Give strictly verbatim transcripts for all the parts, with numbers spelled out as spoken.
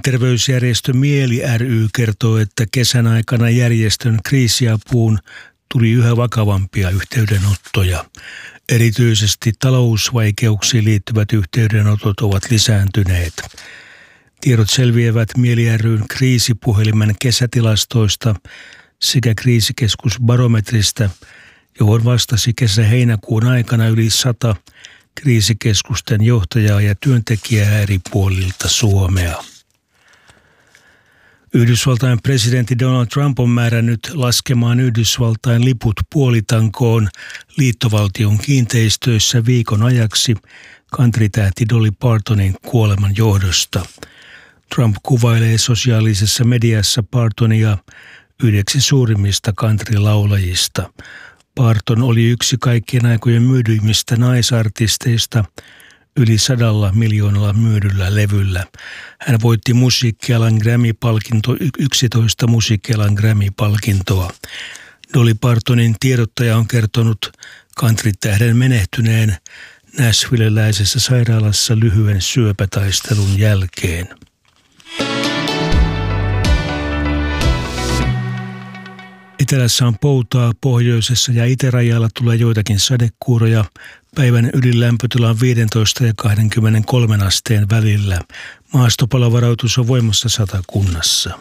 Mielenterveysjärjestö Mieli ry kertoo, että kesän aikana järjestön kriisiapuun tuli yhä vakavampia yhteydenottoja. Erityisesti talousvaikeuksiin liittyvät yhteydenotot ovat lisääntyneet. Tiedot selviävät Mieli ry:n kriisipuhelimen kesätilastoista sekä kriisikeskusbarometristä, johon vastasi kesä-heinäkuun aikana yli sata kriisikeskusten johtajaa ja työntekijää eri puolilta Suomea. Yhdysvaltain presidentti Donald Trump on määrännyt laskemaan Yhdysvaltain liput puolitankoon liittovaltion kiinteistöissä viikon ajaksi countrytähti Dolly Partonin kuoleman johdosta. Trump kuvailee sosiaalisessa mediassa Partonia yhdeksi suurimmista countrylaulajista. Parton oli yksi kaikkien aikojen myydyimmistä naisartisteista yli sadalla miljoonalla myydyllä levyllä. Hän voitti musiikkialan Grammy-palkinto, yksitoista musiikkialan Grammy-palkintoa. Dolly Partonin tiedottaja on kertonut countrytähden menehtyneen Nashvilleläisessä sairaalassa lyhyen syöpätaistelun jälkeen. Etelässä on poutaa, pohjoisessa ja itärajalla tulee joitakin sadekuuroja. Päivän ylilämpötila on viisitoista ja kaksikymmentäkolme asteen välillä. Maastopalovaraisuus on voimassa Satakunnassa.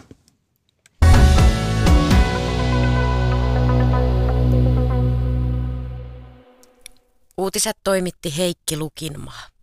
Uutiset toimitti Heikki Lukinmaa.